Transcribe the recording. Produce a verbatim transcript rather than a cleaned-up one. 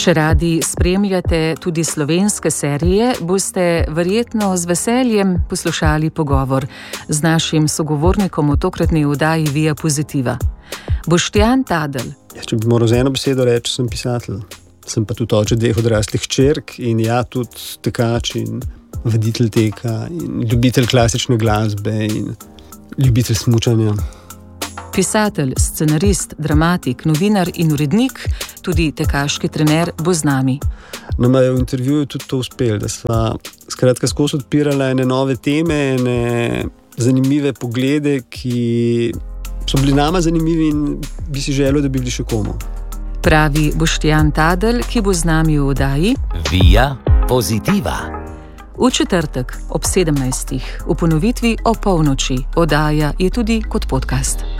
Če radi spremljate tudi slovenske serije, boste verjetno z veseljem poslušali pogovor z našim sogovornikom v tokratni oddaji Via Positiva. Boštjan Tadelj. Ja, če bi moral z eno besedo reči, sem pisatelj. Sem pa tudi oče dveh odraslih hčerk in ja, tudi tekač in voditelj teka in ljubitelj klasične glasbe in ljubitelj smučanja. Pisatelj, scenarist, dramatik, novinar in urednik, tudi tekaški trener bo z nami. Nama je v intervjuju tudi to uspelo, da sva skratka skozi odpirala ene nove teme, ene zanimive poglede, ki so bili nama zanimivi in bi si želel, da bi bili še komu. Pravi Boštjan Tadelj, ki bo z nami v oddaji Via Positiva. V četrtek ob sedemnajstih, v ponovitvi o polnoči. Oddaja je tudi kot podcast.